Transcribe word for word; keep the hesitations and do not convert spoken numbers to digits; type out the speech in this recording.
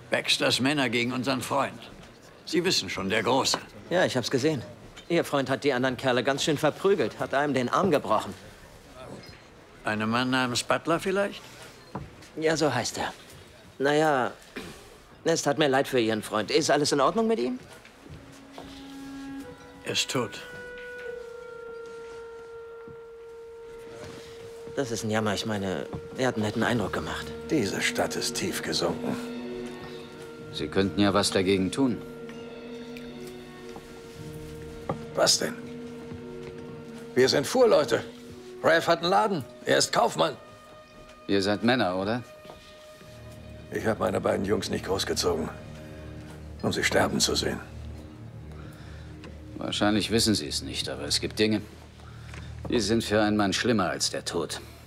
Baxters Männer gegen unseren Freund. Sie wissen schon, der Große. Ja, ich hab's gesehen. Ihr Freund hat die anderen Kerle ganz schön verprügelt, hat einem den Arm gebrochen. Ein Mann namens Butler vielleicht? Ja, so heißt er. Naja, es tat mir leid für Ihren Freund. Ist alles in Ordnung mit ihm? Er ist tot. Das ist ein Jammer. Ich meine, er hat einen netten Eindruck gemacht. Diese Stadt ist tief gesunken. Sie könnten ja was dagegen tun. Was denn? Wir sind Fuhrleute. Ralph hat einen Laden. Er ist Kaufmann. Ihr seid Männer, oder? Ich habe meine beiden Jungs nicht großgezogen, um sie sterben zu sehen. Wahrscheinlich wissen Sie es nicht, aber es gibt Dinge, die sind für einen Mann schlimmer als der Tod.